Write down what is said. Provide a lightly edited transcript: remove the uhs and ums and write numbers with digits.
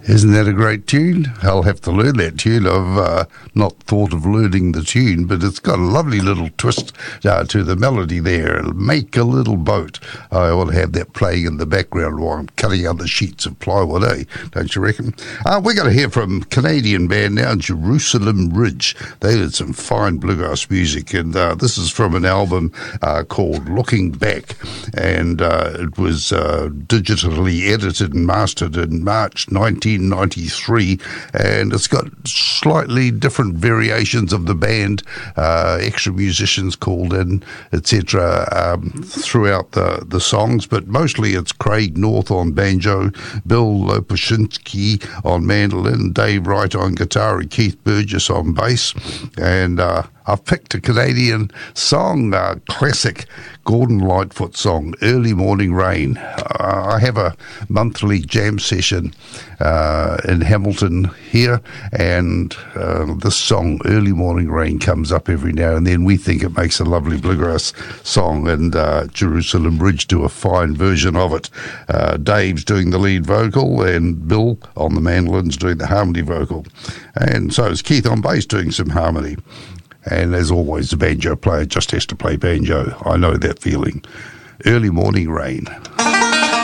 Isn't that a great tune? I'll have to learn that tune. I've not thought of learning the tune, but it's got a lovely little twist to the melody there. Make a little boat. I ought to have that playing in the background while I'm cutting out the sheets of plywood, don't you reckon? We're going to hear from Canadian band now, Jerusalem Ridge. They did some fine bluegrass music, and this is from an album called Looking Back, and it was digitally edited and mastered in March 1993, and it's got slightly different variations of the band, extra musicians called in, etc., throughout the songs, but mostly it's Craig North on banjo, Bill Lopushinsky on mandolin, Dave Wright on guitar, and Keith Burgess on bass, and I've picked a Canadian song, classic Gordon Lightfoot song, Early Morning Rain. I have a monthly jam session in Hamilton here, and this song, Early Morning Rain, comes up every now and then. We think it makes a lovely bluegrass song, and Jerusalem Ridge do a fine version of it. Dave's doing the lead vocal, and Bill on the mandolins doing the harmony vocal. And so is Keith on bass doing some harmony. And as always, the banjo player just has to play banjo. I know that feeling. Early Morning Rain.